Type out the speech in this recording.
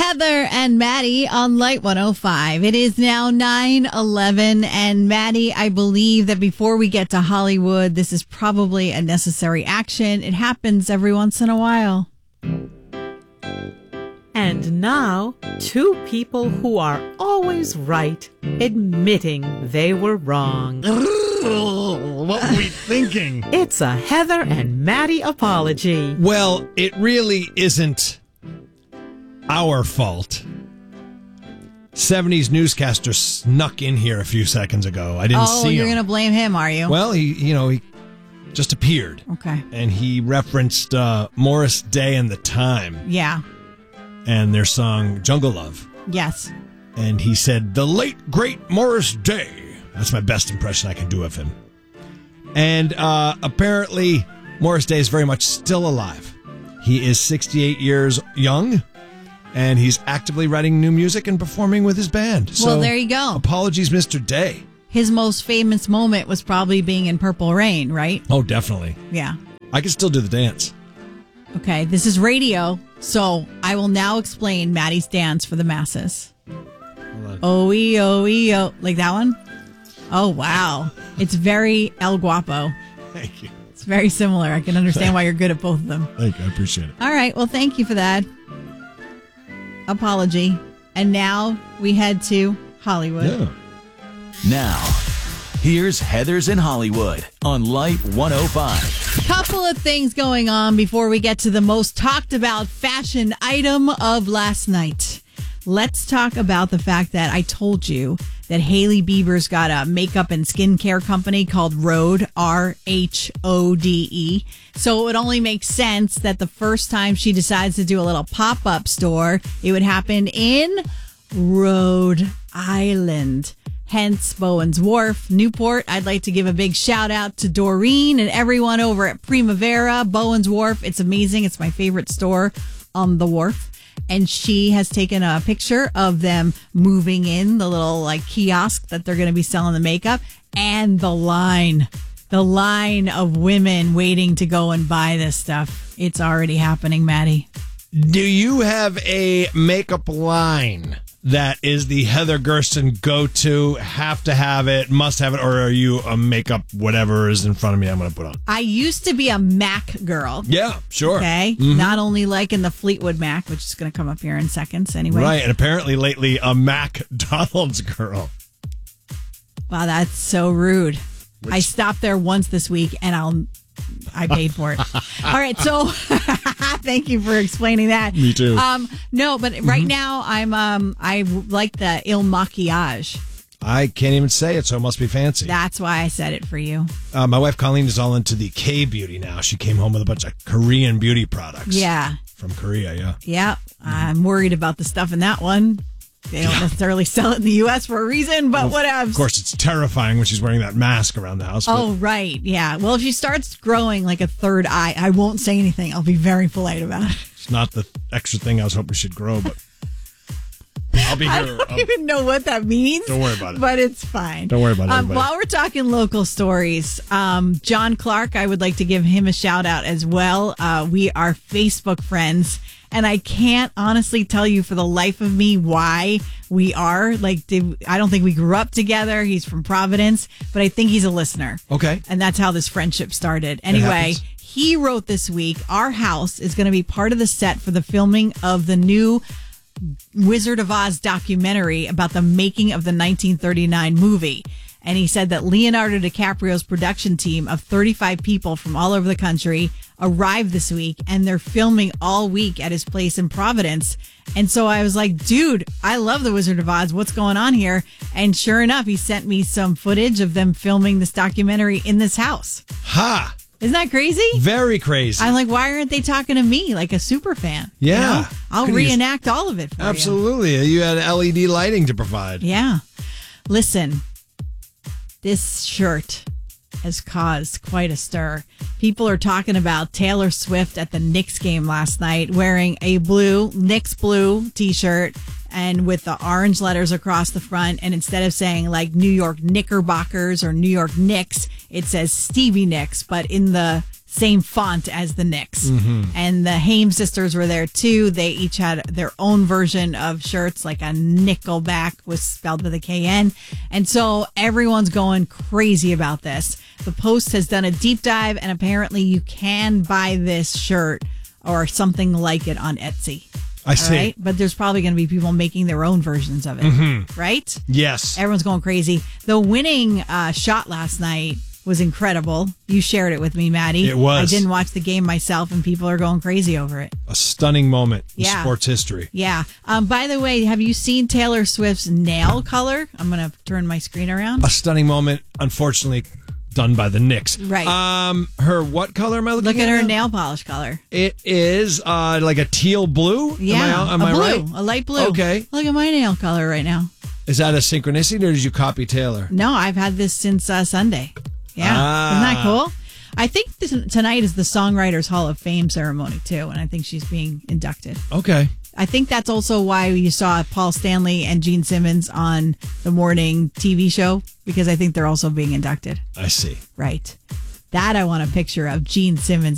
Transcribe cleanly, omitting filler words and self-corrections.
Heather and Maddie on Light 105. It is now 9:11, and Maddie, I believe that before we get to Hollywood, this is probably a necessary action. It happens every once in a while. And now, two people who are always right, admitting they were wrong. What were we thinking? It's a Heather and Maddie apology. Well, it really isn't our fault. 70s newscaster snuck in here a few seconds ago. I didn't see him. You're going to blame him, are you? Well, he just appeared. Okay. And he referenced Morris Day and the Time. Yeah. And their song Jungle Love. Yes. And he said, the late, great Morris Day. That's my best impression I can do of him. And apparently, Morris Day is very much still alive. He is 68 years young, and he's actively writing new music and performing with his band. Well, there you go. Apologies, Mr. Day. His most famous moment was probably being in Purple Rain, right? Oh, definitely. Yeah. I can still do the dance. Okay, this is radio, so I will now explain Maddie's dance for the masses. Oh-ee-oh-ee-oh. Like that one? Oh, wow. It's very El Guapo. Thank you. It's very similar. I can understand why you're good at both of them. Thank you. I appreciate it. All right. Well, thank you for that apology. And now we head to Hollywood. Yeah. Now, here's Heather's in Hollywood on Light 105. Couple of things going on before we get to the most talked about fashion item of last night. Let's talk about the fact that I told you that Hailey Bieber's got a makeup and skincare company called Rhode, R-H-O-D-E. So it would only make sense that the first time she decides to do a little pop-up store, it would happen in Rhode Island. Hence Bowen's Wharf, Newport. I'd like to give a big shout out to Doreen and everyone over at Primavera, Bowen's Wharf. It's amazing. It's my favorite store on the wharf. And she has taken a picture of them moving in, the little kiosk that they're going to be selling the makeup, and the line of women waiting to go and buy this stuff. It's already happening, Maddie. Do you have a makeup line that is the Heather Gersten go-to, have to have it, must have it, or are you a makeup whatever is in front of me I'm going to put on? I used to be a MAC girl. Yeah, sure. Okay. Mm-hmm. Not only liking the Fleetwood Mac, which is going to come up here in seconds anyway. Right, and apparently lately a McDonald's girl. Wow, that's so rude. I stopped there once this week and I paid for it. All right, so thank you for explaining that. Me too. No, but right now I like the Il Maquillage. I can't even say it, so it must be fancy. That's why I said it for you. My wife Colleen is all into the K-beauty now. She came home with a bunch of Korean beauty products. Yeah. From Korea, yeah. Yeah, I'm worried about the stuff in that one. They don't necessarily sell it in the U.S. for a reason, but whatever. Of course, it's terrifying when she's wearing that mask around the house. Oh, right. Yeah. Well, if she starts growing like a third eye, I won't say anything. I'll be very polite about it. It's not the extra thing I was hoping she'd grow, but I'll be here. I don't even know what that means. Don't worry about it. But it's fine. Don't worry about it, everybody. While we're talking local stories, John Clark, I would like to give him a shout out as well. We are Facebook friends. And I can't honestly tell you for the life of me why we are. I don't think we grew up together. He's from Providence, but I think he's a listener. Okay. And that's how this friendship started. Anyway, he wrote this week, our house is going to be part of the set for the filming of the new Wizard of Oz documentary about the making of the 1939 movie. And he said that Leonardo DiCaprio's production team of 35 people from all over the country arrived this week, and they're filming all week at his place in Providence. And so I was like, dude, I love the Wizard of Oz. What's going on here? And sure enough, he sent me some footage of them filming this documentary in this house. Ha! Isn't that crazy? Very crazy. I'm like, why aren't they talking to me like a super fan? Yeah. You know? I'll reenact all of it for you. Absolutely. You had LED lighting to provide. Yeah. Listen, this shirt has caused quite a stir. People are talking about Taylor Swift at the Knicks game last night wearing a Knicks blue t-shirt and with the orange letters across the front. And instead of saying like New York Knickerbockers or New York Knicks, it says Stevie Nicks. But in the same font as the Knicks. And the Haim sisters were there too. They each had their own version of shirts, like a Nickelback was spelled with a KN. And so everyone's going crazy about this. The Post has done a deep dive, and apparently you can buy this shirt or something like it on Etsy. I see. Right? But there's probably going to be people making their own versions of it, right? Yes. Everyone's going crazy. The winning shot last night was incredible. You shared it with me, Maddie. It was. I didn't watch the game myself, and people are going crazy over it. A stunning moment in Yeah. sports history. Yeah. By the way, have you seen Taylor Swift's nail color? I'm going to turn my screen around. A stunning moment, unfortunately, done by the Knicks. Right. Her what color am I looking Look at her now? nail polish color. It is like a teal blue. Yeah. Am I blue, right? a light blue. Okay. Look at my nail color right now. Is that a synchronicity, or did you copy Taylor? No, I've had this since Sunday. Yeah. Isn't that cool? I think tonight is the Songwriters Hall of Fame ceremony, too, and I think she's being inducted. Okay. I think that's also why you saw Paul Stanley and Gene Simmons on the morning TV show, because I think they're also being inducted. I see. Right. That I want a picture of Gene Simmons